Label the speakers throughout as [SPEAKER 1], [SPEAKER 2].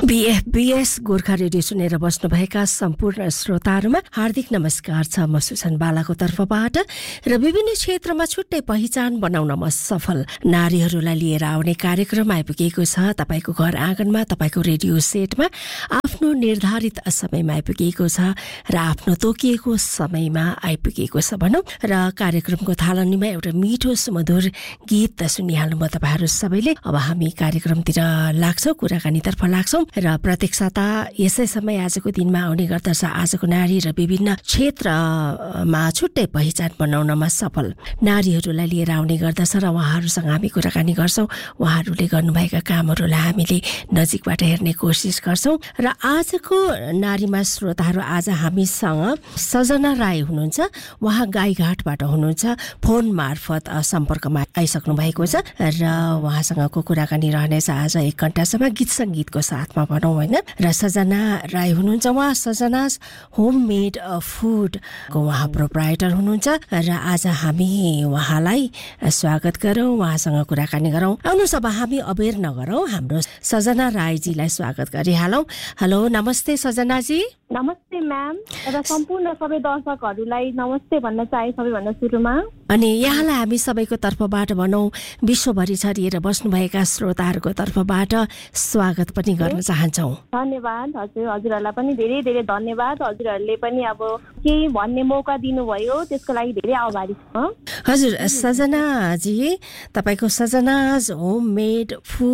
[SPEAKER 1] बीएफबीएस Gorkha radio सुनेर बस्नुभएका सम्पूर्ण श्रोताहरूमा हार्दिक नमस्कार छ। म सुसन बालाको तर्फबाट र विभिन्न क्षेत्रमा छुट्टै पहिचान बनाउन म सफल नारीहरूलाई लिएर आउने कार्यक्रम आइपुगेको छ। तपाईको घर आँगनमा, तपाईको रेडियो सेटमा आफ्नो निर्धारित समयमा आइपुगेको छ र आफ्नो तोकिएको समयमा आइपुगेको छ भनौँ। र कार्यक्रमको थालनीमा एउटा मिठो सुमधुर गीत सुनिहाल्नु म तपाईहरू सबैले। अब हामी कार्यक्रमतिर लाग्छौँ, कुराकानीतर्फ लाग्छौँ र प्रत्येक साता यसै समय आजको दिनमा आउने गर्दछ। आजको नारी र विभिन्न क्षेत्रमा छुट्टै पहिचान बनाउनमा सफल नारीहरूलाई लिएर आउने गर्दछ र उहाँहरूसँग हामी कुराकानी गर्छौँ। उहाँहरूले गर्नुभएका कामहरूलाई हामीले नजिकबाट हेर्ने कोसिस गर्छौँ। र आजको नारीमा श्रोताहरू, आज हामीसँग सजना राई हुनुहुन्छ। उहाँ गाईघाटबाट हुनुहुन्छ। फोन मार्फत सम्पर्कमा आइसक्नु भएको छ र उहाँसँगको कुराकानी रहनेछ आज 1 घण्टासम्म गीत सङ्गीतको साथमा भनौँ होइन। र सजना राई हुनुहुन्छ। उहाँ सजनाज होममेड फुडको उहाँ प्रोप्राइटर हुनुहुन्छ र आज हामी उहाँलाई स्वागत गरौँ, उहाँसँग कुराकानी गरौँ। आउनुहोस् अब हामी अबेर नगरौँ, हाम्रो सजना राईजीलाई स्वागत गरिहालौँ। हेलो, नमस्ते सजनाजी।
[SPEAKER 2] नमस्ते म्याम र सम्पूर्ण सबै दर्शकहरूलाई नमस्ते भन्न चाहे सबैभन्दा सुरुमा।
[SPEAKER 1] अनि यहाँलाई हामी सबैको तर्फबाट भनौँ, विश्वभरि छरिएर बस्नुभएका श्रोताहरूको तर्फबाट स्वागत पनि गर्न चाहन्छौँ।
[SPEAKER 2] धन्यवाद हजुरहरूलाई पनि धेरै धेरै धन्यवाद। हजुरहरूले पनि अब केही भन्ने मौका दिनुभयो, त्यसको लागि धेरै आभारी छु।
[SPEAKER 1] हजुर सजनाजी, तपाईँको सजनाज होममेड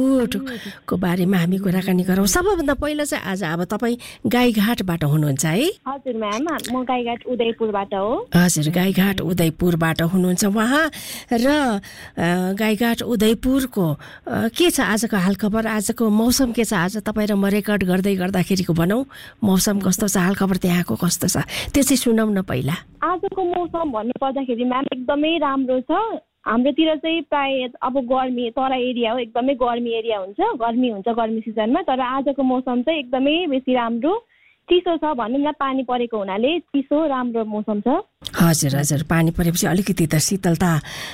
[SPEAKER 1] फुडको बारेमा हामी कुराकानी गरौँ। सबैभन्दा पहिला चाहिँ आज अब तपाईँ गाईघाटबाट हुनुहुन्छ है?
[SPEAKER 2] हजुर म्याम, म गाईघाट उदयपुरबाट हो।
[SPEAKER 1] हजुर, गाईघाट उदयपुरबाट हुनुहुन्छ उहाँ। र गाईघाट उदयपुरको के छ आजको हालखबर? आजको मौसम के छ? आज तपाईँ र म रेकर्ड गर्दै गर्दाखेरिको भनौँ, मौसम कस्तो छ, हालखबर त्यहाँको कस्तो छ, त्यो चाहिँ सुनौँ न पहिला।
[SPEAKER 2] आजको मौसम भन्नु पर्दाखेरि म्याम एकदमै राम्रो छ। हाम्रोतिर चाहिँ प्राय अब गर्मी, तराई एरिया हो, एकदमै गर्मी एरिया हुन्छ, गर्मी हुन्छ गर्मी सिजनमा। तर आजको मौसम चाहिँ एकदमै बेसी राम्रो, चिसो छ भनौँ न, पानी परेको हुनाले चिसो राम्रो मौसम छ।
[SPEAKER 1] हजुर हजुर, पानी परेपछि अलिकति त शीतलता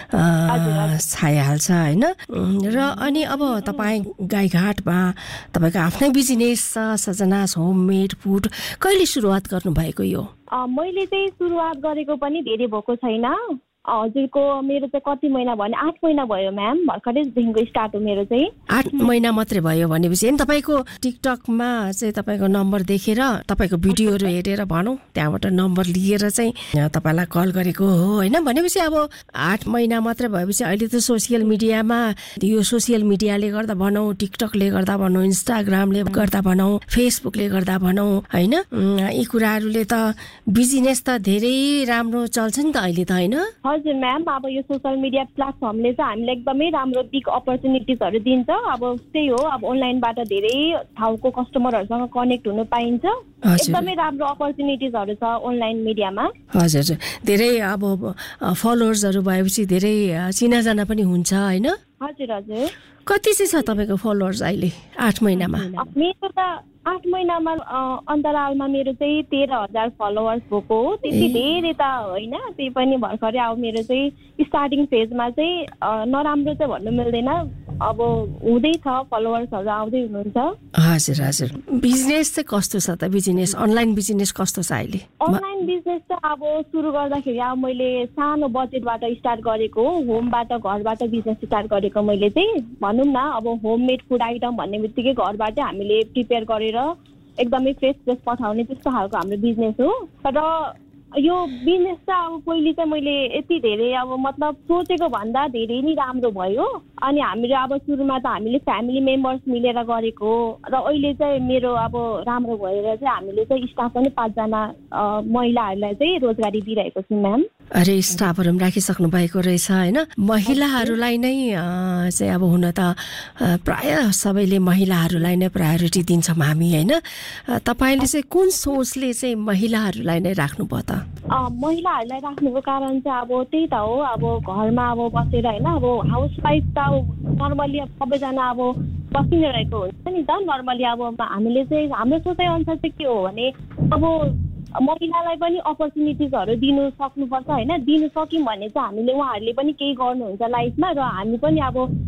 [SPEAKER 1] छाइहाल्छ होइन। र अनि अब तपाईँ गाईघाटमा तपाईँको आफ्नै बिजनेस छ, सजनाज होममेड फुड, कहिले सुरुवात गर्नुभएको यो?
[SPEAKER 2] मैले चाहिँ सुरुवात गरेको पनि धेरै भएको छैन। हजुरको मेरो चाहिँ कति महिना भने 8 महिना भयो म्याम, भर्खरैदेखिको स्टार्ट हो मेरो चाहिँ।
[SPEAKER 1] 8 महिना मात्रै भयो भनेपछि तपाईँको टिकटकमा चाहिँ तपाईँको नम्बर देखेर तपाईँको भिडियोहरू हेरेर भनौँ त्यहाँबाट नम्बर लिएर चाहिँ तपाईँलाई कल गरेको हो होइन। भनेपछि अब 8 महिना मात्रै भएपछि अहिले त सोसियल मिडियामा, यो सोसियल मिडियाले गर्दा भनौँ, टिकटकले गर्दा भनौँ, इन्स्टाग्रामले गर्दा भनौँ, फेसबुकले गर्दा भनौँ होइन, यी कुराहरूले त बिजनेस त धेरै राम्रो चल्छ नि त अहिले त होइन?
[SPEAKER 2] हजुर म्याम, अब यो सोसियल मिडिया प्लेटफर्मले चाहिँ हामीलाई एकदमै राम्रो बिग अपर्च्युनिटिजहरू दिन्छ। अब त्यही हो, अब अनलाइनबाट धेरै ठाउँको कस्टमरहरूसँग कनेक्ट हुनु पाइन्छ। एकदमै राम्रो अपर्च्युनिटिजहरू छ अनलाइन मिडियामा।
[SPEAKER 1] हजुर, धेरै अब फलोवर्सहरू भएपछि धेरै चिनाजाना पनि हुन्छ होइन?
[SPEAKER 2] हजुर हजुर।
[SPEAKER 1] कति चाहिँ छ तपाईँको फलोवर्स अहिले 8 महिनामा?
[SPEAKER 2] मेरो त 8 महिनामा अन्तरालमा मेरो चाहिँ 13,000 फलोवर्स भएको हो। त्यति धेरै त होइन, त्यही पनि भर्खरै अब मेरो चाहिँ स्टार्टिङ फेजमा चाहिँ नराम्रो चाहिँ भन्नु मिल्दैन, अब हुँदैछ, फलोवर्सहरू आउँदै हुनुहुन्छ।
[SPEAKER 1] हजुर हजुर। बिजनेस चाहिँ कस्तो छ त? बिजनेस, अनलाइन बिजनेस कस्तो छ अहिले?
[SPEAKER 2] अनलाइन बिजनेस चाहिँ अब सुरु गर्दाखेरि अब मैले सानो बजेटबाट स्टार्ट गरेको हो, होमबाट, घरबाट बिजनेस स्टार्ट गरेको मैले चाहिँ भनौँ न। अब होममेड फुड आइटम भन्ने बित्तिकै घरबाटै हामीले प्रिपेयर गरेर एकदमै फ्रेस पठाउने त्यस्तो खालको हाम्रो बिजनेस हो। र यो बिजनेस चाहिँ अब पहिले चाहिँ मैले यति धेरै अब मतलब सोचेको भन्दा धेरै नै राम्रो भयो। अनि हामीले अब सुरुमा त हामीले फ्यामिली मेम्बर्स मिलेर गरेको, र अहिले चाहिँ मेरो अब राम्रो भएर चाहिँ हामीले चाहिँ स्टाफ पनि 5 जना महिलाहरूलाई चाहिँ रोजगारी दिइरहेको छु म्याम।
[SPEAKER 1] अरे, स्टाफहरू पनि राखिसक्नु भएको रहेछ होइन? महिलाहरूलाई नै चाहिँ अब हुन त प्राय सबैले महिलाहरूलाई नै प्रायोरिटी दिन्छौँ हामी होइन। तपाईँले चाहिँ कुन सोचले चाहिँ महिलाहरूलाई नै राख्नुभयो त?
[SPEAKER 2] महिलाहरूलाई राख्नुको कारण चाहिँ अब त्यही त हो, अब घरमा अब बसेर होइन, अब हाउसवाइफ त नर्मली अब सबैजना अब बसि नै रहेको हुन्छ नि त नर्मली। अब हामीले चाहिँ हाम्रो सोचाइ अनुसार चाहिँ के हो भने, अब महिलालाई पनि अपर्च्युनिटिजहरू दिनु सक्नुपर्छ होइन। दिनु सक्यौँ भने चाहिँ हामीले उहाँहरूले पनि केही गर्नुहुन्छ लाइफमा, र हामी पनि अब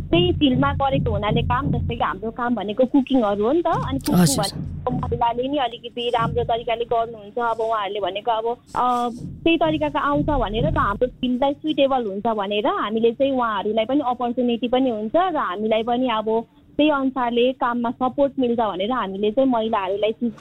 [SPEAKER 2] त्यही फिल्डमा गरेको हुनाले काम, जस्तै कि हाम्रो काम भनेको कुकिङहरू हो नि त, अनि कुकिङ भनेको महिलाले नि अलिकति राम्रो तरिकाले गर्नुहुन्छ। अब उहाँहरूले भनेको अब त्यही तरिकाको आउँछ भनेर त हाम्रो फिल्डलाई सुइटेबल हुन्छ भनेर हामीले चाहिँ उहाँहरूलाई पनि अपर्च्युनिटी पनि हुन्छ र हामीलाई पनि अब त्यही अनुसारले काममा सपोर्ट मिल्छ भनेर हामीले चाहिँ महिलाहरूलाई चुज